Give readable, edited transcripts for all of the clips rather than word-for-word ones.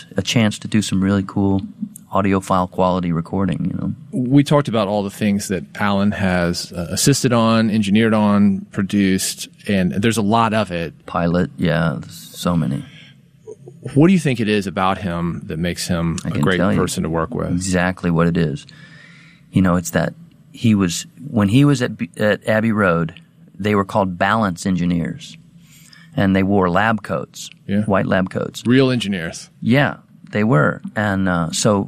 a chance to do some really cool audiophile quality recording, you know. We talked about all the things that Alan has assisted on, engineered on, produced, and there's a lot of it. Pilot, yeah, there's so many. What do you think it is about him that makes him a great person to work with? Exactly what it is. You know, it's that when he was at Abbey Road, they were called balance engineers, and they wore lab coats, white lab coats. Real engineers. Yeah, they were. And so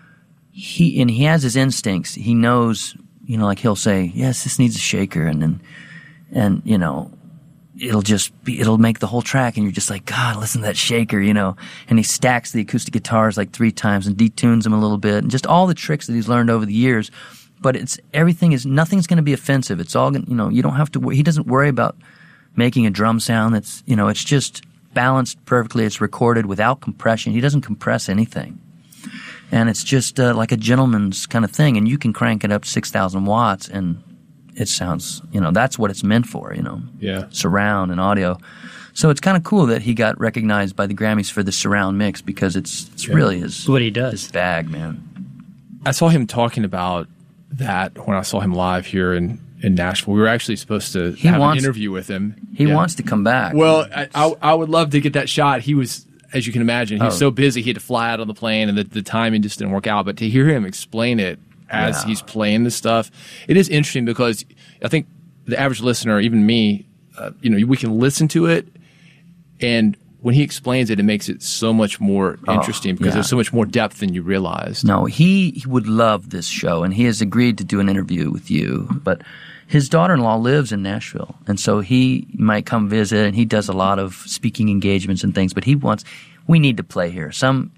he has his instincts. He knows, you know, like he'll say, yes, this needs a shaker, and you know, it'll make the whole track, and you're just like, God, listen to that shaker, you know. And he stacks the acoustic guitars like 3 times and detunes them a little bit, and just all the tricks that he's learned over the years. But nothing's going to be offensive. It's all, you know, you don't have to. He doesn't worry about making a drum sound that's, you know, it's just balanced perfectly. It's recorded without compression. He doesn't compress anything, and it's just like a gentleman's kind of thing. And you can crank it up to 6,000 watts, and it sounds, you know, that's what it's meant for, you know. Yeah. Surround and audio. So it's kind of cool that he got recognized by the Grammys for the surround mix, because it's really his what he does. His bag, man. I saw him talking about that when I saw him live here in Nashville. We were actually supposed to have an interview with him. He wants to come back. Well, I would love to get that shot. He was, as you can imagine, he was so busy. He had to fly out on the plane, and the timing just didn't work out. But to hear him explain it as he's playing this stuff, it is interesting, because I think the average listener, even me, you know, we can listen to it, and when he explains it, it makes it so much more interesting, because there's so much more depth than you realized. No, he would love this show, and he has agreed to do an interview with you. But his daughter-in-law lives in Nashville, and so he might come visit, and he does a lot of speaking engagements and things. But we need to play here. Some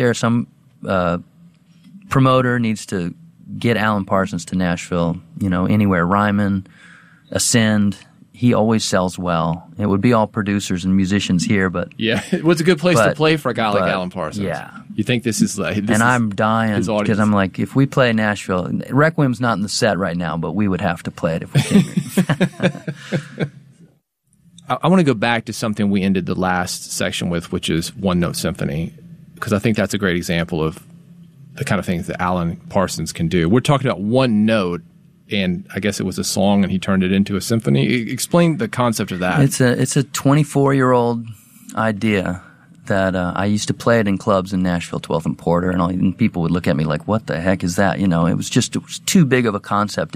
promoter needs to get Alan Parsons to Nashville, you know, anywhere. Ryman, Ascend. He always sells well. It would be all producers and musicians here, but yeah, it was a good place to play for a guy like Alan Parsons. Yeah, you think this is like, I'm dying because I'm like, if we play Nashville, Requiem's not in the set right now, but we would have to play it if we can. I want to go back to something we ended the last section with, which is One Note Symphony, because I think that's a great example of the kind of things that Alan Parsons can do. We're talking about one note, and I guess it was a song, and he turned it into a symphony. Explain the concept of that. It's a 24-year-old idea that I used to play it in clubs in Nashville, 12th and Porter, and people would look at me like, "What the heck is that?" You know, it was too big of a concept.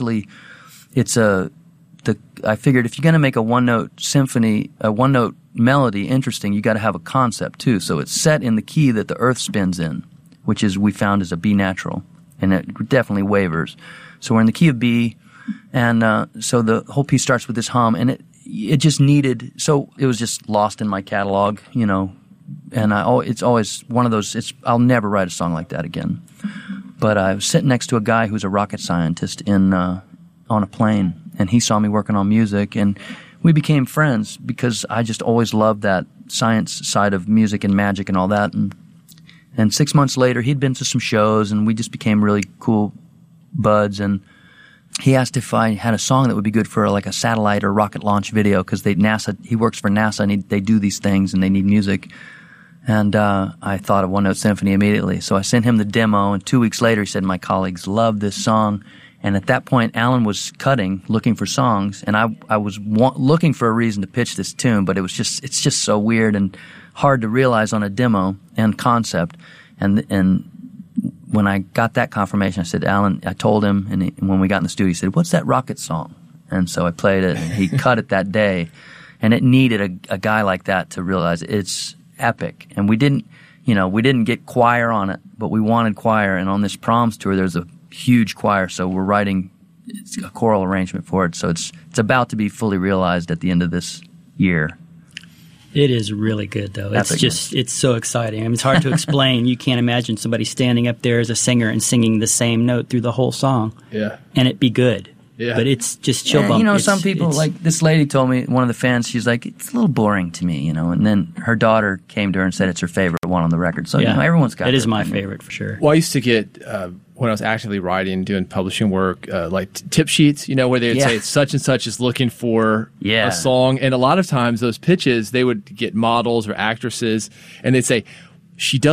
I figured if you're going to make a one-note symphony, a one-note melody interesting, you got to have a concept too. So it's set in the key that the earth spins in, which we found is a B natural, and it definitely wavers. So we're in the key of B, and so the whole piece starts with this hum, and it just needed. So it was just lost in my catalog, you know. And it's always one of those. I'll never write a song like that again. But I was sitting next to a guy who's a rocket scientist on a plane, and he saw me working on music, and we became friends because I just always loved that science side of music and magic and all that. And 6 months later, he'd been to some shows, and we just became really cool buds. And he asked if I had a song that would be good for like a satellite or rocket launch video, because he works for NASA, and they do these things, and they need music. And I thought of One Note Symphony immediately. So I sent him the demo, and 2 weeks later he said, "My colleagues love this song." And at that point, Alan was looking for songs, and I was looking for a reason to pitch this tune, but it's just so weird and hard to realize on a demo and concept. And when I got that confirmation, I said, Alan, I told him, and when we got in the studio, he said, "What's that rocket song?" And so I played it, and he cut it that day. And it needed a guy like that to realize it's epic. And we didn't get choir on it, but we wanted choir. And on this Proms tour, there's a huge choir, so we're writing a choral arrangement for it. So it's about to be fully realized at the end of this year. It is really good, though. It's so exciting. I mean, it's hard to explain. You can't imagine somebody standing up there as a singer and singing the same note through the whole song. Yeah. And it be good. Yeah. But it's just chill bump. You know, some people, like this lady told me, one of the fans, she's like, "It's a little boring to me," you know, and then her daughter came to her and said it's her favorite one on the record. So, you know, everyone's got it. It is my favorite for sure. Well, I used to get, when I was actively writing, doing publishing work, like tip sheets, you know, where they would say such and such is looking for a song. And a lot of times those pitches, they would get models or actresses, and they'd say, "She does